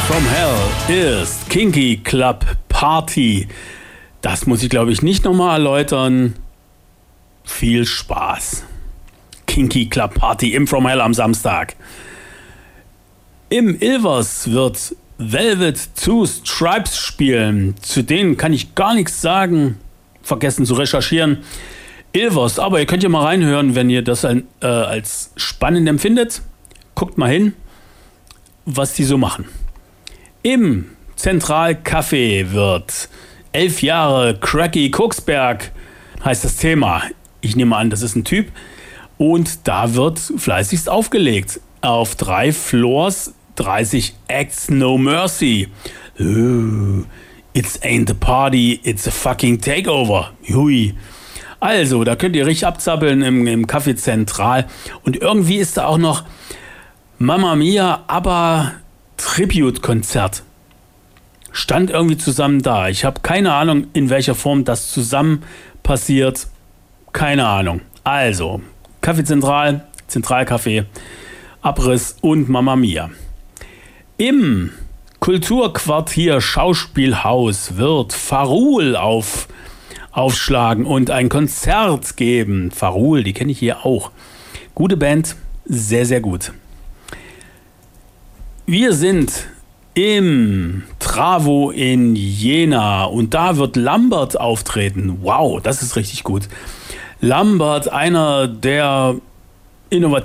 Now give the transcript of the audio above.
from Hell ist Kinky Club Party. Das muss ich, glaube ich, nicht nochmal erläutern. Viel Spaß. Kinky Club Party im From Hell am Samstag. Im Ilvers wird Velvet Two Stripes spielen. Zu denen kann ich gar nichts sagen. Vergessen zu recherchieren. Ilvers, aber ihr könnt ja mal reinhören, wenn ihr das als spannend empfindet. Guckt mal hin, was die so machen. Im Zentralcafé wird 11 Jahre Cracky Koksberg, heißt das Thema. Ich nehme an, das ist ein Typ. Und da wird fleißigst aufgelegt. Auf 3 Floors, 30 Acts, no mercy. It's ain't a party, it's a fucking takeover. Hui. Also, da könnt ihr richtig abzappeln im Café Zentral. Und irgendwie ist da auch noch Mamma Mia, ABBA Tribute-Konzert. Stand irgendwie zusammen da. Ich habe keine Ahnung, in welcher Form das zusammen passiert. Keine Ahnung. Also, Café Zentral, Zentralcafé, Abriss und Mamma Mia. Im Kulturquartier Schauspielhaus wird Farul aufschlagen und ein Konzert geben. Farul, die kenne ich hier auch. Gute Band, sehr, sehr gut. Wir sind im Travo in Jena und da wird Lambert auftreten. Wow, das ist richtig gut. Lambert, einer der innovativen